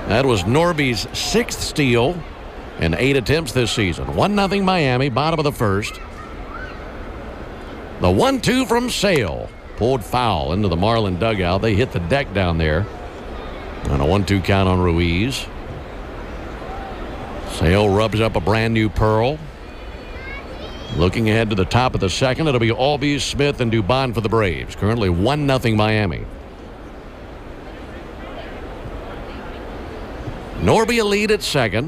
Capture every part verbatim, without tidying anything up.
That was Norby's sixth steal in eight attempts this season. one nothing Miami, bottom of the first. The one two from Sale. Pulled foul into the Marlin dugout. They hit the deck down there. And a one two count on Ruiz. Sale rubs up a brand new Pearl. Looking ahead to the top of the second, it'll be Albies, Smith, and Dubon for the Braves. Currently one nothing Miami. Norby a lead at second.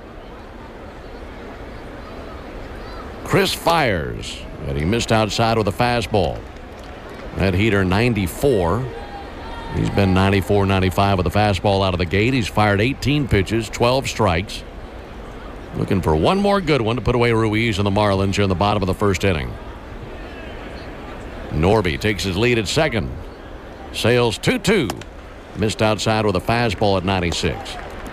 Chris fires, but he missed outside with a fastball. That heater ninety-four. He's been ninety-four ninety-five with a fastball out of the gate. He's fired eighteen pitches, twelve strikes. Looking for one more good one to put away Ruiz and the Marlins here in the bottom of the first inning. Norby takes his lead at second. Sales two two. Missed outside with a fastball at ninety-six.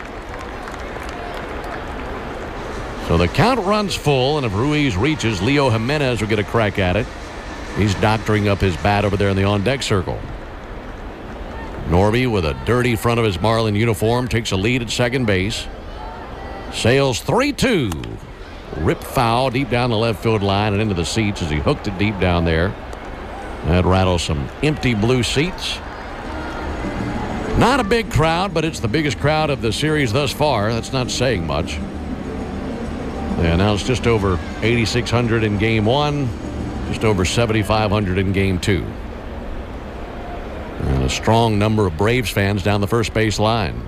So the count runs full, and if Ruiz reaches, Leo Jimenez will get a crack at it. He's doctoring up his bat over there in the on-deck circle. Norby, with a dirty front of his Marlin uniform, takes a lead at second base. Sales three two. Rip foul deep down the left field line and into the seats as he hooked it deep down there. That rattles some empty blue seats. Not a big crowd, but it's the biggest crowd of the series thus far. That's not saying much. They announced just over eighty-six hundred in game one, just over seventy-five hundred in game two. And a strong number of Braves fans down the first base line.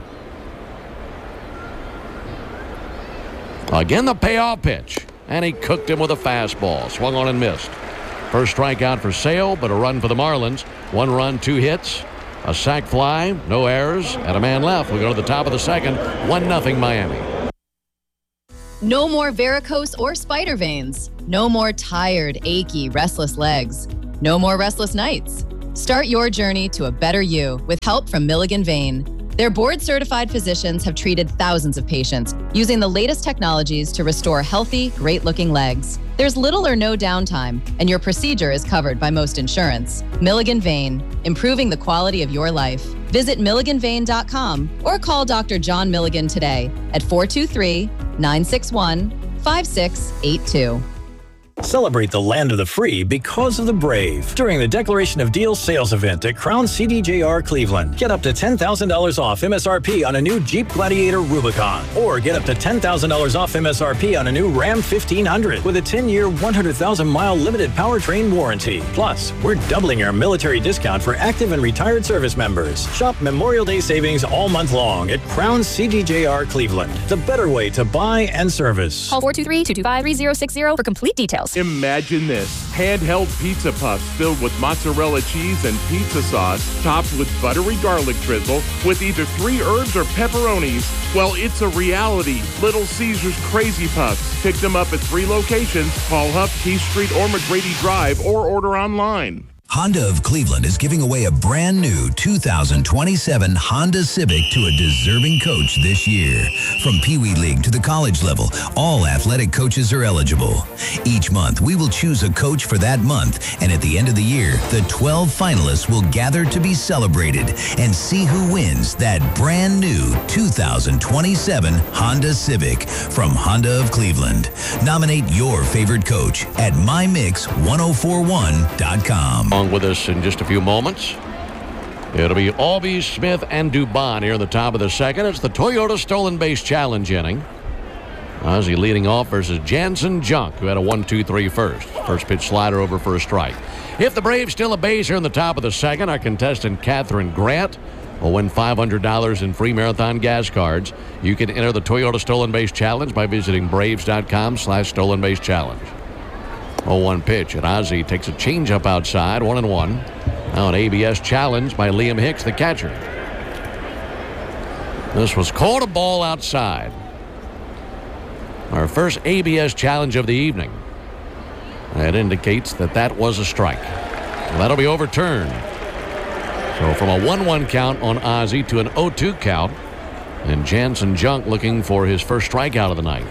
Again, the payoff pitch, and he cooked him with a fastball. Swung on and missed. First strikeout for Sale, but a run for the Marlins. One run, two hits, a sac fly, no errors, and a man left. We go to the top of the second, one nothing Miami. No more varicose or spider veins. No more tired, achy, restless legs. No more restless nights. Start your journey to a better you with help from Milligan Vein. Their board-certified physicians have treated thousands of patients using the latest technologies to restore healthy, great-looking legs. There's little or no downtime, and your procedure is covered by most insurance. Milligan Vein, improving the quality of your life. Visit milligan vein dot com or call Doctor John Milligan today at four two three, nine six one, five six eight two. Celebrate the land of the free because of the brave during the Declaration of Deals sales event at Crown C D J R Cleveland. Get up to ten thousand dollars off M S R P on a new Jeep Gladiator Rubicon, or get up to ten thousand dollars off M S R P on a new Ram fifteen hundred with a ten-year, one hundred thousand mile limited powertrain warranty. Plus, we're doubling our military discount for active and retired service members. Shop Memorial Day savings all month long at Crown C D J R Cleveland. The better way to buy and service. Call four two three, two two five, three zero six zero for complete details. Imagine this. Handheld pizza puffs filled with mozzarella cheese and pizza sauce, topped with buttery garlic drizzle, with either three herbs or pepperonis. Well, it's a reality. Little Caesars Crazy Puffs. Pick them up at three locations. Call Huff, Keith Street, or McGrady Drive, or order online. Honda of Cleveland is giving away a brand new two thousand twenty-seven Honda Civic to a deserving coach this year. From Pee Wee League to the college level, all athletic coaches are eligible. Each month, we will choose a coach for that month, and at the end of the year, the twelve finalists will gather to be celebrated and see who wins that brand new two thousand twenty-seven Honda Civic from Honda of Cleveland. Nominate your favorite coach at my mix ten forty-one dot com. With us in just a few moments. It'll be Albies, Smith, and Dubon here in the top of the second. It's the Toyota Stolen Base Challenge inning. Ozzie leading off versus Jansen Junk, who had a one two three first. First pitch slider over for a strike. If the Braves steal a base here in the top of the second, our contestant Catherine Grant will win five hundred dollars in free Marathon gas cards. You can enter the Toyota Stolen Base Challenge by visiting braves.com slash stolen base challenge. oh one pitch, and Ozzie takes a changeup outside, one and one. Now an A B S challenge by Liam Hicks, the catcher. This was called a ball outside. Our first A B S challenge of the evening. That indicates that that was a strike. So that'll be overturned. So from a one one count on Ozzie to an oh two count, and Jansen Junk looking for his first strikeout of the night.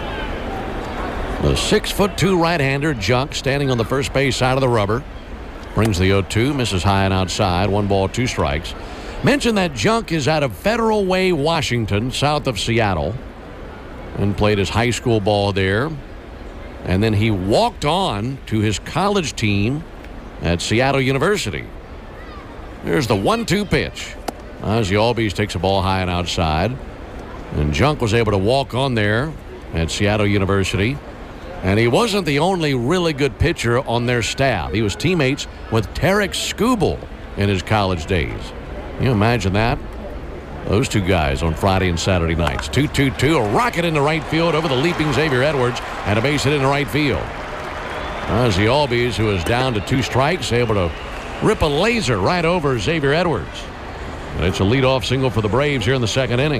The six foot two right-hander Junk standing on the first base side of the rubber. Brings the oh two, misses high and outside. One ball, two strikes. Mentioned that Junk is out of Federal Way, Washington, south of Seattle, and played his high school ball there. And then he walked on to his college team at Seattle University. There's the one two pitch. Ozzie Albies takes a ball high and outside. And Junk was able to walk on there at Seattle University. And he wasn't the only really good pitcher on their staff. He was teammates with Tarek Skubal in his college days. Can you imagine that? Those two guys on Friday and Saturday nights. two two two, a rocket into right field over the leaping Xavier Edwards, and a base hit into right field. Ozzie Albies, who is down to two strikes, able to rip a laser right over Xavier Edwards. And it's a leadoff single for the Braves here in the second inning.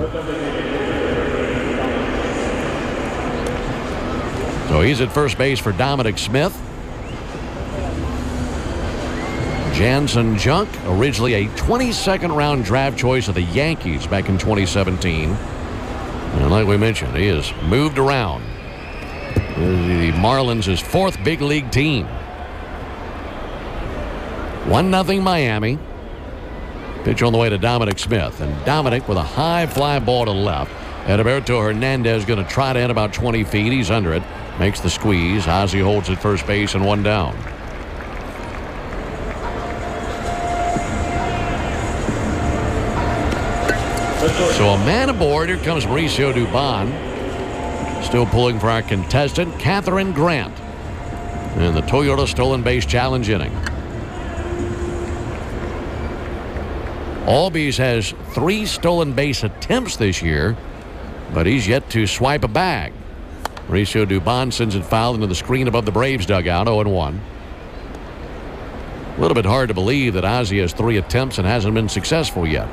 So he's at first base for Dominic Smith. Jansen Junk, originally a twenty-second round draft choice of the Yankees back in twenty seventeen. And like we mentioned, he has moved around. The Marlins, his fourth big league team. one nothing Miami. Pitch on the way to Dominic Smith. And Dominic with a high fly ball to left. Edilberto Hernandez going to try to hit about twenty feet. He's under it. Makes the squeeze. Ozzie holds at first base and one down. So a man aboard. Here comes Mauricio Dubon. Still pulling for our contestant, Catherine Grant, in the Toyota Stolen Base Challenge inning. Albies has three stolen base attempts this year, but he's yet to swipe a bag. Mauricio Dubon sends it foul into the screen above the Braves dugout, oh and one. A little bit hard to believe that Ozzie has three attempts and hasn't been successful yet.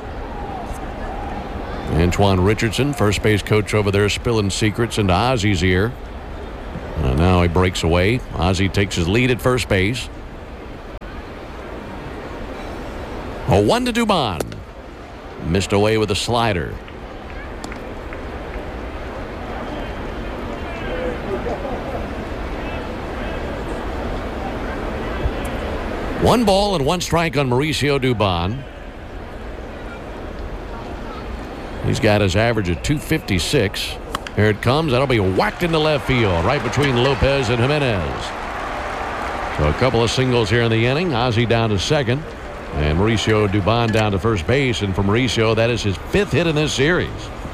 Antoine Richardson, first base coach over there, spilling secrets into Ozzie's ear. And now he breaks away. Ozzie takes his lead at first base. A one to Dubon. Missed away with a slider. One ball and one strike on Mauricio Dubon. He's got his average at two fifty-six. Here it comes. That'll be whacked into left field, right between Lopez and Jimenez. So a couple of singles here in the inning. Ozzie down to second, and Mauricio Dubon down to first base. And for Mauricio, that is his fifth hit in this series.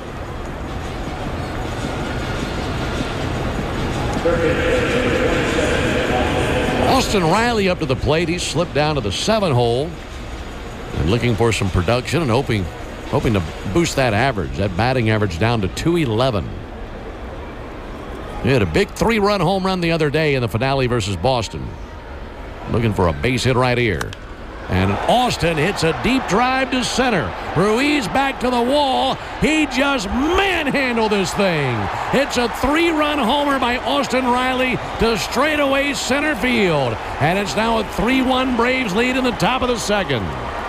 Austin Riley up to the plate. He slipped down to the seven hole and looking for some production and hoping hoping to boost that average, that batting average down to two eleven. He had a big three-run home run the other day in the finale versus Boston. Looking for a base hit right here. And Austin hits a deep drive to center. Ruiz back to the wall. He just manhandled this thing. It's a three-run homer by Austin Riley to straightaway center field. And it's now a three one Braves lead in the top of the second.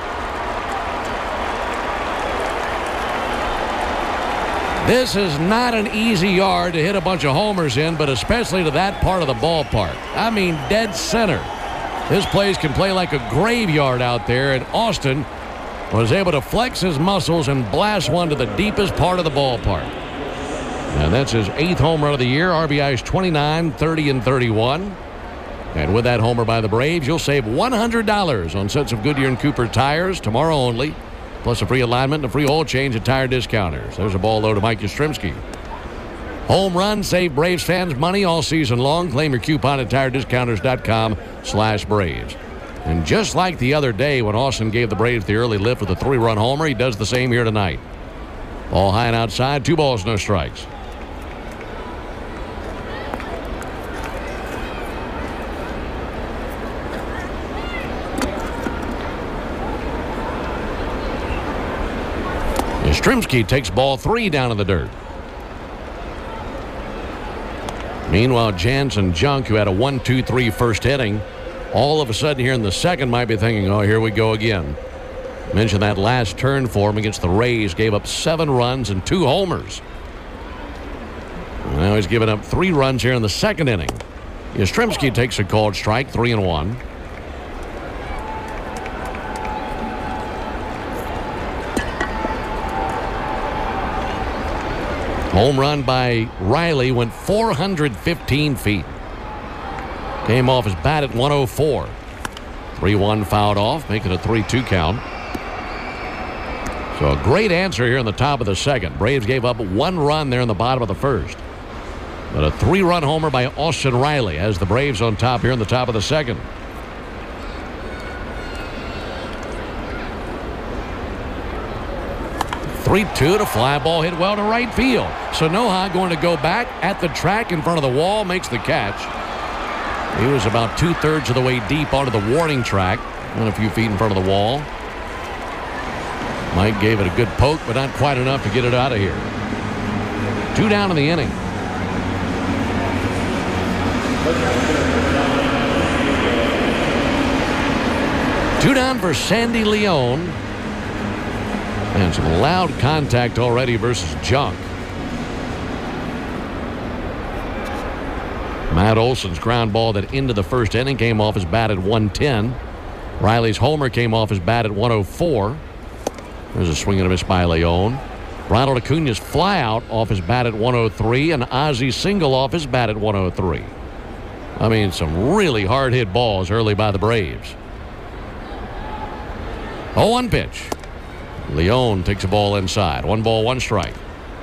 This is not an easy yard to hit a bunch of homers in, but especially to that part of the ballpark. I mean, dead center. This place can play like a graveyard out there, and Austin was able to flex his muscles and blast one to the deepest part of the ballpark. And that's his eighth home run of the year. R B Is twenty-nine, thirty, and thirty-one. And with that homer by the Braves, you'll save one hundred dollars on sets of Goodyear and Cooper tires tomorrow only, plus a free alignment and a free oil change at Tire Discounters. There's a ball low to Mike Yastrzemski. Home run, save Braves fans money all season long. Claim your coupon at tire discounters dot com slash Braves. And just like the other day when Austin gave the Braves the early lift with a three-run homer, he does the same here tonight. Ball high and outside, two balls, no strikes. Yastrzemski takes ball three down in the dirt. Meanwhile, Jansen Junk, who had a one two three first inning, all of a sudden here in the second might be thinking, oh, here we go again. Mentioned that last turn for him against the Rays, gave up seven runs and two homers. Now he's given up three runs here in the second inning. Yastrzemski takes a called strike, three and one. Home run by Riley went four hundred fifteen feet. Came off his bat at one oh four. three one fouled off, making a three two count. So a great answer here in the top of the second. Braves gave up one run there in the bottom of the first. But a three-run homer by Austin Riley has the Braves on top here in the top of the second. three two to fly ball hit well to right field. So Noha going to go back at the track in front of the wall, makes the catch. He was about two-thirds of the way deep onto the warning track and a few feet in front of the wall. Mike gave it a good poke, but not quite enough to get it out of here. Two down in the inning. Two down for Sandy Leone. And some loud contact already versus Junk. Matt Olson's ground ball that into the first inning came off his bat at one ten. Riley's homer came off his bat at one oh four. There's a swing and a miss by Leone. Ronald Acuna's flyout off his bat at one oh three, and Ozzie single off his bat at one oh three. I mean, some really hard hit balls early by the Braves. oh one pitch. Leone takes a ball inside. One ball, one strike.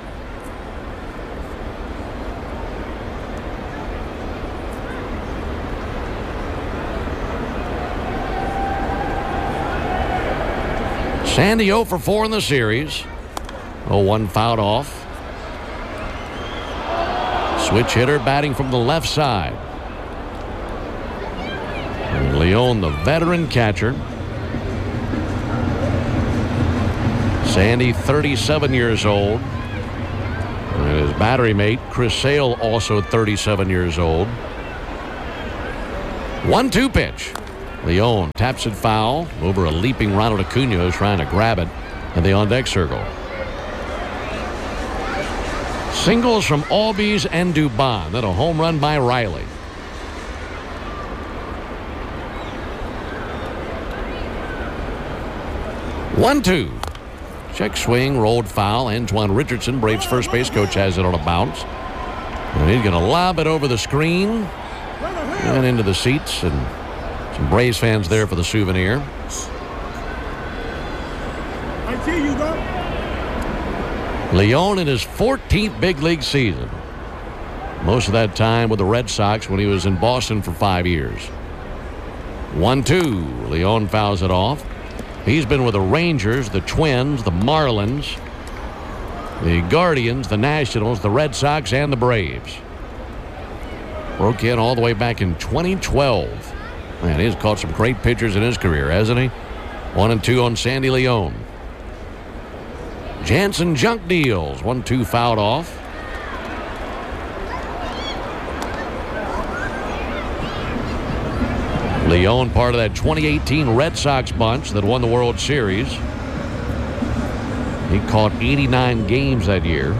Sandy oh for four in the series. oh one fouled off. Switch hitter batting from the left side. And Leone, the veteran catcher. Sandy, thirty-seven years old. And his battery mate, Chris Sale, also thirty-seven years old. one two pitch. Leone taps it foul over a leaping Ronald Acuna who's trying to grab it in the on-deck circle. Singles from Albies and Dubon. Then a home run by Riley. one two. Check swing, rolled foul. Antoine Richardson, Braves first base coach, has it on a bounce. And he's going to lob it over the screen and into the seats. And some Braves fans there for the souvenir. I see you go. Leone in his fourteenth big league season. Most of that time with the Red Sox when he was in Boston for five years. one two. Leone fouls it off. He's been with the Rangers, the Twins, the Marlins, the Guardians, the Nationals, the Red Sox, and the Braves. Broke in all the way back in twenty twelve. Man, he's caught some great pitchers in his career, hasn't he? One and two on Sandy Leone. Jansen Junk deals. one two fouled off. Leone, part of that twenty eighteen Red Sox bunch that won the World Series. He caught eighty-nine games that year.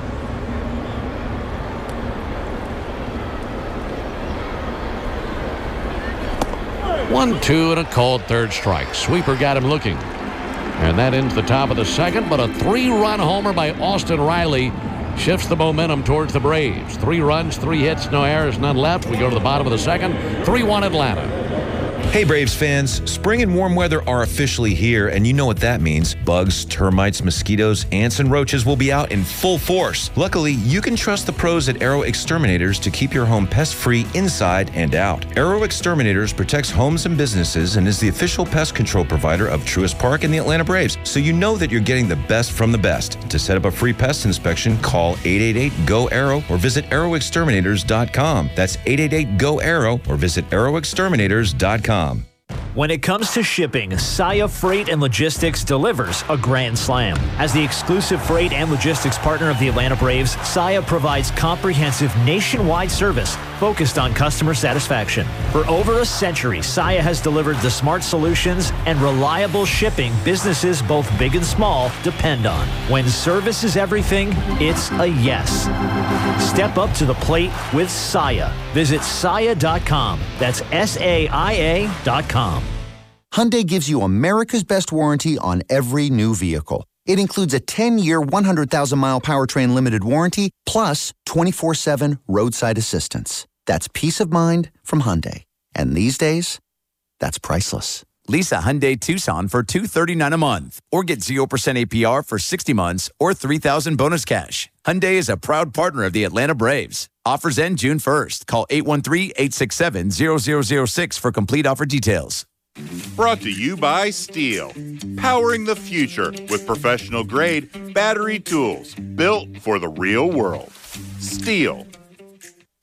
one two and a called third strike. Sweeper got him looking. And that ends the top of the second, but a three-run homer by Austin Riley shifts the momentum towards the Braves. Three runs, three hits, no errors, none left. We go to the bottom of the second. three one Atlanta. Hey Braves fans, spring and warm weather are officially here, and you know what that means. Bugs, termites, mosquitoes, ants, and roaches will be out in full force. Luckily, you can trust the pros at Arrow Exterminators to keep your home pest-free inside and out. Arrow Exterminators protects homes and businesses and is the official pest control provider of Truist Park and the Atlanta Braves, so you know that you're getting the best from the best. To set up a free pest inspection, call eight eight eight, G O, ARROW or visit arrow exterminators dot com. That's eight eight eight, G O, ARROW or visit arrow exterminators dot com. When it comes to shipping, Saia Freight and Logistics delivers a grand slam. As the exclusive freight and logistics partner of the Atlanta Braves, Saia provides comprehensive nationwide service focused on customer satisfaction. For over a century, Saia has delivered the smart solutions and reliable shipping businesses both big and small depend on. When service is everything, it's a yes. Step up to the plate with Saia. Visit saia dot com. That's S A I A dot com. Hyundai gives you America's best warranty on every new vehicle. It includes a ten-year, one hundred thousand mile powertrain limited warranty, plus twenty-four seven roadside assistance. That's peace of mind from Hyundai. And these days, that's priceless. Lease a Hyundai Tucson for two hundred thirty-nine dollars a month or get zero percent A P R for sixty months or three thousand dollars bonus cash. Hyundai is a proud partner of the Atlanta Braves. Offers end June first. Call eight one three, eight six seven, zero zero zero six for complete offer details. Brought to you by Steel. Powering the future with professional grade battery tools built for the real world. Steel.